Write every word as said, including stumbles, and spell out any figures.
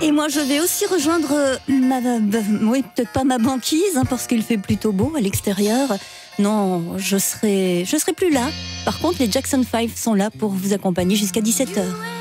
Et moi, je vais aussi rejoindre euh, ma, bah, oui, peut-être pas ma banquise, hein, parce qu'il fait plutôt beau à l'extérieur. Non, je serai, je serai plus là. Par contre, les Jackson five sont là pour vous accompagner jusqu'à dix-sept heures.